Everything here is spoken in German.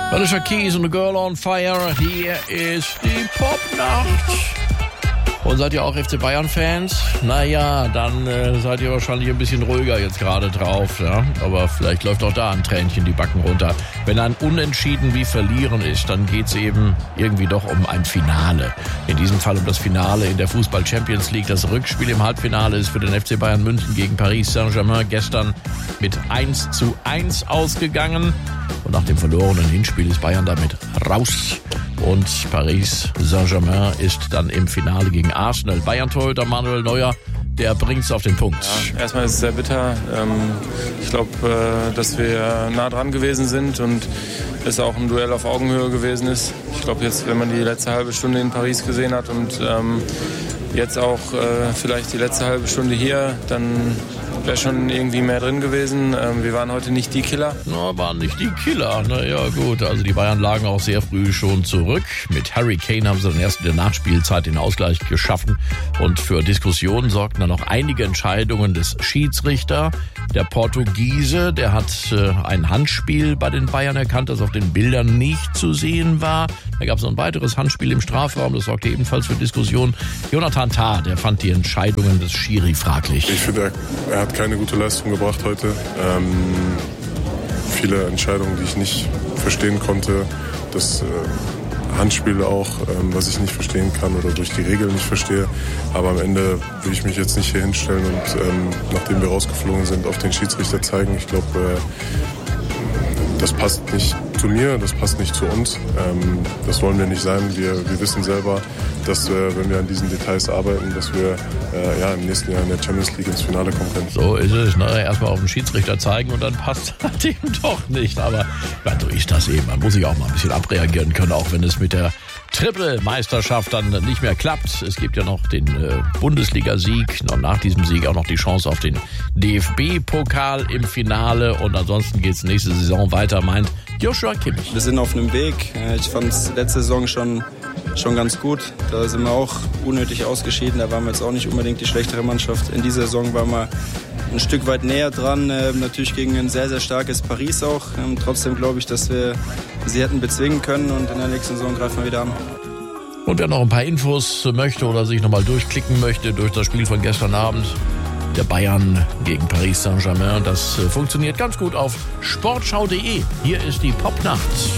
Alicia Keys und A Girl on Fire. Hier ist die Popnacht. Und seid ihr auch FC Bayern-Fans? Naja, dann seid ihr wahrscheinlich ein bisschen ruhiger jetzt gerade drauf. Ja? Aber vielleicht läuft auch da ein Tränchen die Backen runter. Wenn ein Unentschieden wie Verlieren ist, dann geht's eben irgendwie doch um ein Finale. In diesem Fall um das Finale in der Fußball-Champions League. Das Rückspiel im Halbfinale ist für den FC Bayern München gegen Paris Saint-Germain gestern mit 1:1 ausgegangen. Und nach dem verlorenen Hinspiel ist Bayern damit raus. Und Paris Saint-Germain ist dann im Finale gegen Arsenal. Bayern-Torhüter Manuel Neuer, der bringt's auf den Punkt. Ja, erstmal ist es sehr bitter. Ich glaube, dass wir nah dran gewesen sind und es auch ein Duell auf Augenhöhe gewesen ist. Ich glaube jetzt, wenn man die letzte halbe Stunde in Paris gesehen hat und jetzt auch vielleicht die letzte halbe Stunde hier, dann wäre schon irgendwie mehr drin gewesen. Wir waren heute nicht die Killer. Na, waren nicht die Killer. Naja, gut. Also die Bayern lagen auch sehr früh schon zurück. Mit Harry Kane haben sie dann erst in der Nachspielzeit den Ausgleich geschaffen. Und für Diskussionen sorgten dann noch einige Entscheidungen des Schiedsrichter. Der Portugiese, der hat ein Handspiel bei den Bayern erkannt, das auf den Bildern nicht zu sehen war. Da gab es noch ein weiteres Handspiel im Strafraum. Das sorgte ebenfalls für Diskussionen. Jonathan Tah, der fand die Entscheidungen des Schiri fraglich. Ich finde, er hat keine gute Leistung gebracht heute. Viele Entscheidungen, die ich nicht verstehen konnte. Das Handspiel auch, was ich nicht verstehen kann oder durch die Regeln nicht verstehe. Aber am Ende will ich mich jetzt nicht hier hinstellen und nachdem wir rausgeflogen sind, auf den Schiedsrichter zeigen. Ich glaube, das passt nicht zu mir, das passt nicht zu uns. Das wollen wir nicht sein. Wir wissen selber, dass wenn wir an diesen Details arbeiten, dass wir im nächsten Jahr in der Champions League ins Finale kommen können. So ist es. Ne? Erstmal auf den Schiedsrichter zeigen und dann passt das eben doch nicht. Aber so ist das eben. Man muss sich auch mal ein bisschen abreagieren können, auch wenn es mit der Triple-Meisterschaft dann nicht mehr klappt. Es gibt ja noch den Bundesliga-Sieg und nach diesem Sieg auch noch die Chance auf den DFB-Pokal im Finale. Und ansonsten geht es nächste Saison weiter, meint Joshua Kimmich. Wir sind auf einem Weg. Ich fand es letzte Saison schon ganz gut. Da sind wir auch unnötig ausgeschieden. Da waren wir jetzt auch nicht unbedingt die schlechtere Mannschaft. In dieser Saison waren wir ein Stück weit näher dran. Natürlich gegen ein sehr, sehr starkes Paris auch. Trotzdem glaube ich, dass wir sie hätten bezwingen können. Und in der nächsten Saison greifen wir wieder an. Und wer noch ein paar Infos möchte oder sich nochmal durchklicken möchte durch das Spiel von gestern Abend, der Bayern gegen Paris Saint-Germain, das funktioniert ganz gut auf sportschau.de. Hier ist die Popnacht.